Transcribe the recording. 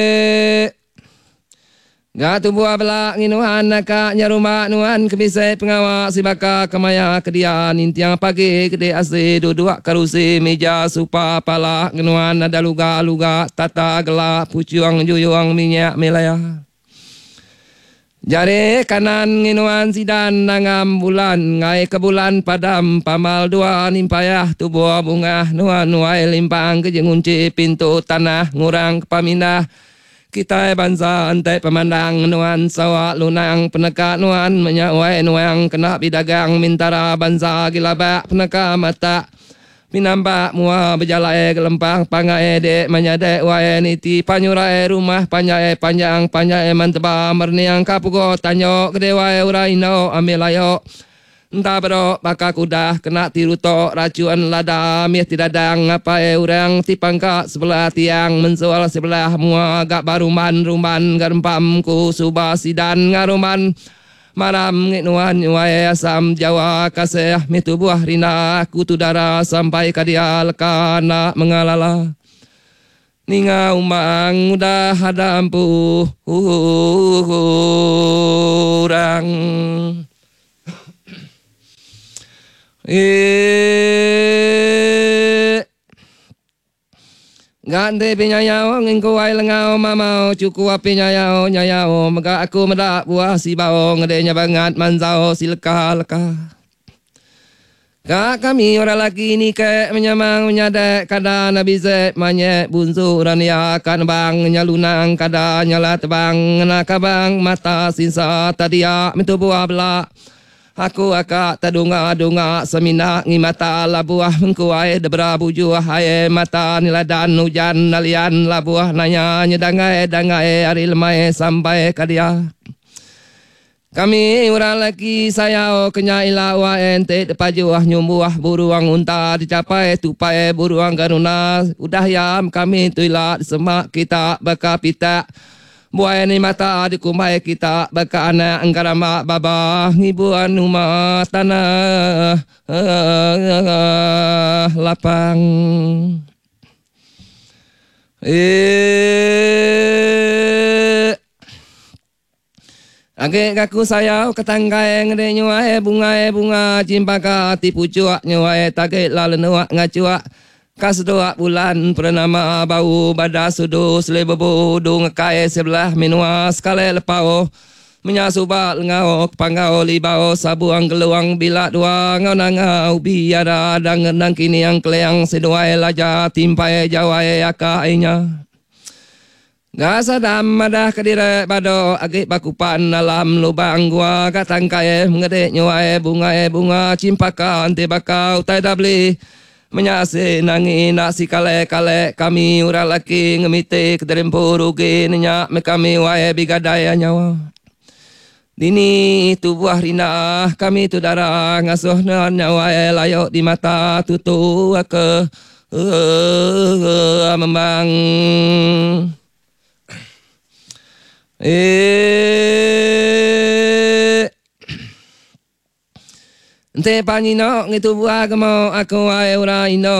Gatu buah belak nginuhan nakaknya rumah nuhan kebisai pengawak si baka kemaya kedian intiang pagi gede ase duduk karusi meja supa pala nginuhan ada luga tata gelap pucuang juyuang minyak melaya. Jari kanan nginuan sidan nangam bulan ngai ke bulan padam pamal dua nimpayah tubuh bunga nuan nuai limpang kejengunci pintu tanah ngurang kepamindah kita bangsa antai pemandang nuan sawak lunang peneka nuan menyawai nuang kena bidagang mintara bangsa gilabak peneka mata minambak mua berjalai gelempang pangai dek menyadek wae niti panyurai rumah panjai panjang panjai manteba merniang kapugo tanyok gede wae uraino ambil ayo entah berok baka kudah kena tiru tok racuan lada mih tidak dang apa urang tipangka sebelah tiang mensual sebelah mua agak baruman ruman garempam ku subasidan ngaruman maram nginuan wae asam Jawa kasih mitu buah rina kutu darah sampai kadia lekana mengalala ninga umang udah hadampu urang Gante pinyayao ngingku wai lengau mamau cuku api nyayao nyayao mega aku medak buah si bao ngedenya banget manzao si leka. Kak kami orang laki ni ke menyamang menyadek kada nabi zek manyek bunzu rania kan bang nyalunang kada nyala tebang nak bang mata sinsa tadia mitu buah belak. Aku akak tadunga-dunga semina ngimata labuah mengkuai debra bujuah hai mata niladan hujan nalian labuah nanya nyedangai ari lemai sampai kadia. Kami orang laki saya kenya ilawa ente depajuah nyumbuah buruang unta dicapai tupai buruang garuna udah yam kami tuilah semak kita baka pita buaya ni mata di kumai kita baka anak anggarama baba ngibuan rumah tanah lapang Age kaku sayau ketangkai ngede nyuai bunga cimpaka tipu cuak nyuai tage lalenua ngacuak kasdoa bulan pernama bau badas sudu selebebo do ngekai sebelah minua sekale lepau menyasuba ngau pangau libau sabuang geluang bila dua ngau nangau biara dangenang kini yang kleang seduai laja timpai jawai akainya Gasadam madah kedire bado agik bakupan alam lubang gua katangkai ngedek nyuai bunga cimpaka ante bakau tai dabli menyase nangi nasi kale kami urang laki ngemite kederempo rugi nyak me kami wae bigadaya nyawa dini tu buah rina kami tu darah ngasuh nyawa layok di mata tutu ke membang Ente panino ngitu buah kemo aku wae ura ino